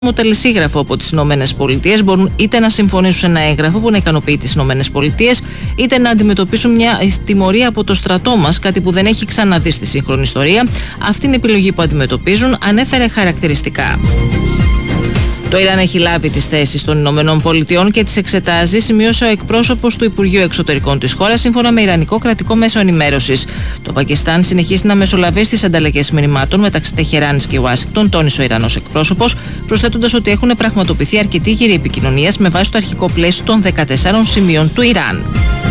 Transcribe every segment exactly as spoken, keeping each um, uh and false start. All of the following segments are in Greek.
τελεσίγραφο από τις Ηνωμένες Πολιτείες μπορούν είτε να συμφωνήσουν σε ένα έγγραφο που να ικανοποιεί τις Ηνωμένες Πολιτείες, είτε να αντιμετωπίσουν μια τιμωρία από το στρατό μας, κάτι που δεν έχει ξαναδεί στη σύγχρονη ιστορία. Αυτή είναι η επιλογή που αντιμετωπίζουν, ανέφερε χαρακτηριστικά. Το Ιράν έχει λάβει τις θέσεις των Ηνωμένων Πολιτειών και τις εξετάζει, σημείωσε ο εκπρόσωπος του Υπουργείου Εξωτερικών της χώρας, σύμφωνα με Ιρανικό κρατικό μέσο ενημέρωσης. Το Πακιστάν συνεχίζει να μεσολαβεί στις ανταλλαγές μηνυμάτων μεταξύ Τεχεράνης και Ουάσιγκτον, τόνισε ο Ιρανός εκπρόσωπος, προσθέτοντας ότι έχουν πραγματοποιηθεί αρκετοί γύροι επικοινωνίας με βάση το αρχικό πλαίσιο των δεκατεσσάρων σημείων του Ιράν.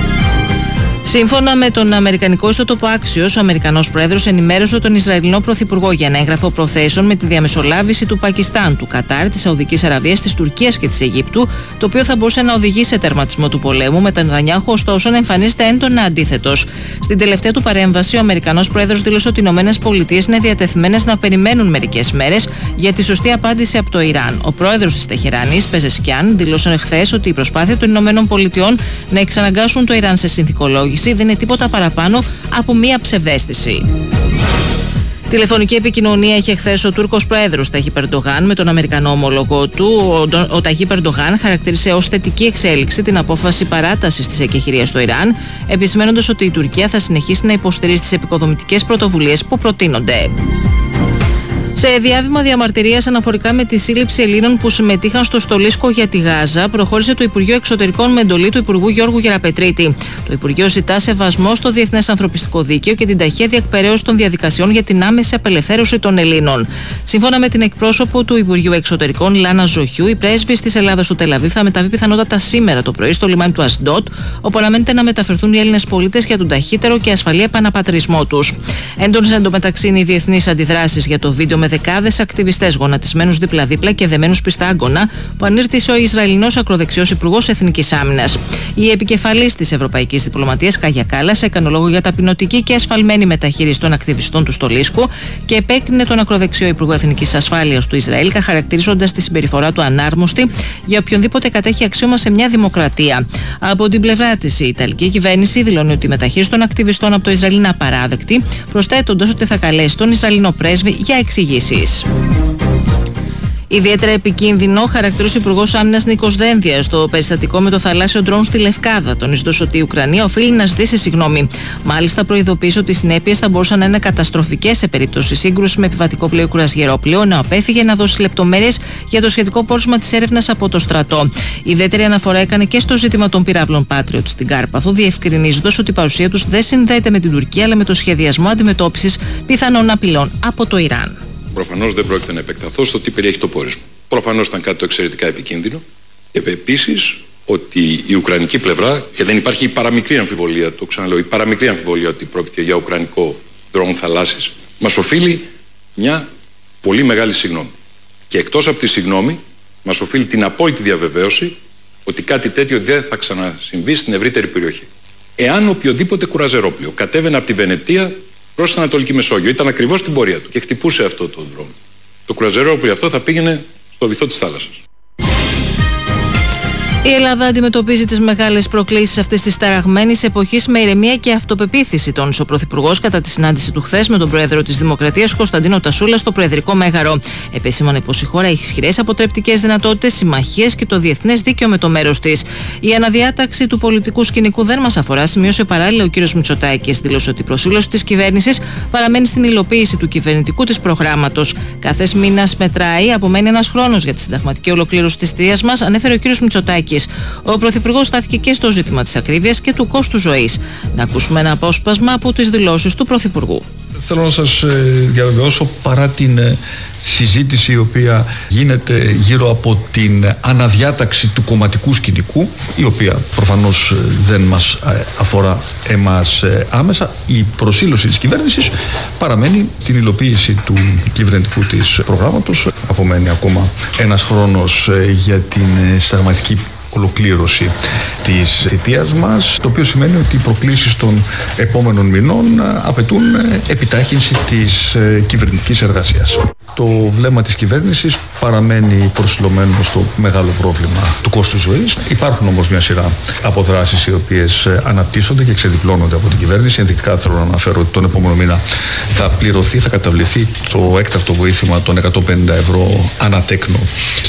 Σύμφωνα με τον Αμερικανικό ιστότοπο Axios, ο Αμερικανός Πρόεδρος ενημέρωσε τον Ισραηλινό Πρωθυπουργό για ένα έγγραφο προθέσεων με τη διαμεσολάβηση του Πακιστάν, του Κατάρ, της Σαουδικής Αραβίας, της Τουρκίας και της Αιγύπτου, το οποίο θα μπορούσε να οδηγήσει σε τερματισμό του πολέμου, με τον Νετανιάχου ωστόσο να εμφανίζεται έντονα αντίθετος. Στην τελευταία του παρέμβαση, ο Αμερικανός Πρόεδρος δήλωσε ότι οι Ηνωμένες Πολιτείες είναι διατεθειμένες να περιμένουν μερικές μέρες για τη σωστή απάντηση από το Ιράν. Ο πρόεδρος της Τεχεράνης, Πεζεσκιάν, δήλωσε χθες ότι η προσπάθεια των Ηνωμένων Πολιτειών να εξαναγκάσουν το Ιράν σε συνθηκολόγηση δεν είναι τίποτα παραπάνω από μία ψευδαίσθηση. Τηλεφωνική επικοινωνία είχε χθες ο Τούρκος Πρόεδρος Ταγίπ Ερντογάν με τον Αμερικανό ομόλογο του. Ο, ο Ταγίπ Ερντογάν χαρακτήρισε ως θετική εξέλιξη την απόφαση παράτασης της εκεχηρίας στο Ιράν, επισημένοντας ότι η Τουρκία θα συνεχίσει να υποστηρίζει τις επικοδομητικές πρωτοβουλίες που προτείνονται. Σε διάβημα διαμαρτυρίας αναφορικά με τη σύλληψη Ελλήνων που συμμετείχαν στο στολίσκο για τη Γάζα, προχώρησε το Υπουργείο Εξωτερικών με εντολή του Υπουργού Γιώργου Γεραπετρίτη. Το Υπουργείο ζητά σεβασμό στο Διεθνές Ανθρωπιστικό Δίκαιο και την ταχεία διεκπαιρέωση των διαδικασιών για την άμεση απελευθέρωση των Ελλήνων. Σύμφωνα με την εκπρόσωπο του Υπουργείου Εξωτερικών, Λάνα Ζοχιού, η πρέσβης της Ελλάδας στο Τελ Αβίβ θα μεταβεί πιθανότατα σήμερα το πρωί στο λιμάνι του Ασντότ, όπου αναμένεται να μεταφερθούν οι Έλληνες πολίτες για τον ταχύτερο και ασφαλή επαναπατρισμό τους. Έντονες εντωμεταξύ είναι οι διεθνείς αντιδράσεις για το βίντεο με δεκάδες ακτιβιστές γονατισμένους δίπλα-δίπλα και δεμένους πιστά άγκωνα που ανήρτησε ο Ισραηλινός ακροδεξιός Υπουργός Εθνικής Άμυνας. Η επικεφαλής της Ευρωπαϊκής Διπλωματίας, Κάγια Κάλλας, έκανε λόγο για ταπεινωτική και ασφαλμένη μεταχείριση των ακτιβιστών του στολίσκου και επέκρινε τον ακροδεξιό Υπουργό Εθνικής Ασφάλειας του Ισραήλ, χαρακτηρίζοντας τη συμπεριφορά του ανάρμοστη για οποιονδήποτε κατέχει αξίωμα σε μια δημοκρατία. Από την πλευρά της, η Ιταλική κυβέρνηση δηλώνει ότι η μεταχείριση των ακτιβιστών από το Ισραήλ είναι απαράδεκτη, προσθέτοντας ότι θα καλέσει τον Ισραηλινό πρέσβη για εξηγήσεις. Ιδιαίτερα επικίνδυνο χαρακτηρίζει ο Υπουργός Άμυνας Νίκος Δένδιας στο περιστατικό με το θαλάσσιο ντρόουν στη Λευκάδα, τονίζοντας ότι η Ουκρανία οφείλει να ζητήσει συγγνώμη. Μάλιστα, προειδοποίησε ότι οι συνέπειες θα μπορούσαν να είναι καταστροφικές σε περίπτωση σύγκρουση με επιβατικό πλοίο κουρασγερόπλοιο, ενώ απέφυγε να δώσει λεπτομέρειες για το σχετικό πόρισμα της έρευνας από το στρατό. Η ιδιαίτερη αναφορά έκανε και στο ζήτημα των πυράβλων Patriot στην Κάρπαθο, διευκρινίζοντας ότι η παρουσία τους δεν συνδέεται με την Τουρκία αλλά με το σχεδιασμό αντιμετώπισης πιθανών απειλών από το Ιράν. Προφανώς δεν πρόκειται να επεκταθώ στο τι περιέχει το πόρισμα. Προφανώς ήταν κάτι το εξαιρετικά επικίνδυνο. Και επίσης ότι η ουκρανική πλευρά, και δεν υπάρχει η παραμικρή αμφιβολία, το ξαναλέω, η παραμικρή αμφιβολία ότι πρόκειται για ουκρανικό ντρόουν θαλάσσης, μας οφείλει μια πολύ μεγάλη συγγνώμη. Και εκτός από τη συγγνώμη, μας οφείλει την απόλυτη διαβεβαίωση ότι κάτι τέτοιο δεν θα ξανασυμβεί στην ευρύτερη περιοχή. Εάν οποιοδήποτε κουραζερόπλοιο κατέβαινε από τη Βενετία προς την Ανατολική Μεσόγειο, ήταν ακριβώς στην πορεία του και χτυπούσε αυτό το δρόμο, το κουραζερόπλοιο αυτό θα πήγαινε στο βυθό της θάλασσας. Η Ελλάδα αντιμετωπίζει τις μεγάλες προκλήσεις αυτής της ταραγμένης εποχής με ηρεμία και αυτοπεποίθηση, τόνισε ο Πρωθυπουργός κατά τη συνάντηση του χθες με τον Πρόεδρο της Δημοκρατίας Κωνσταντίνο Τασούλα στο Προεδρικό Μέγαρο. Επεσήμανε πως η χώρα έχει ισχυρές αποτρεπτικές δυνατότητες, συμμαχίες και το διεθνές δίκαιο με το μέρος της. Η αναδιάταξη του πολιτικού σκηνικού δεν μας αφορά, σημείωσε παράλληλα ο κ. Μητσοτάκης. Δήλωσε ότι η προσήλωση της κυβέρνησης παραμένει στην υλοποίηση του κυβερνητικού της προγράμματος. Καθές μήνας μετράει, απομένει ένας χρόνος για τη συνταγματική ολοκλήρωση της θητείας μας, ανέφερε ο κ. Μητσοτάκης. Ο Πρωθυπουργός στάθηκε και στο ζήτημα της ακρίβειας και του κόστου ζωής. Να ακούσουμε ένα απόσπασμα από τις δηλώσεις του Πρωθυπουργού. Θέλω να σας διαβεβαιώσω, παρά την συζήτηση η οποία γίνεται γύρω από την αναδιάταξη του κομματικού σκηνικού, η οποία προφανώς δεν μας αφορά εμάς άμεσα, η προσήλωση της κυβέρνησης παραμένει την υλοποίηση του κυβερνητικού της προγράμματος. Απομένει ακόμα ένας χρόνος για την συνταγματική ολοκλήρωση της θητείας μας, το οποίο σημαίνει ότι οι προκλήσεις των επόμενων μηνών απαιτούν επιτάχυνση της κυβερνητικής εργασίας. Το βλέμμα της κυβέρνησης παραμένει προσιλωμένο στο μεγάλο πρόβλημα του κόστους ζωής. Υπάρχουν όμως μια σειρά από δράσεις οι οποίες αναπτύσσονται και ξεδιπλώνονται από την κυβέρνηση. Ενδεικτικά θέλω να αναφέρω ότι τον επόμενο μήνα θα πληρωθεί, θα καταβληθεί το έκτακτο βοήθημα των εκατόν πενήντα ευρώ ανατέκνο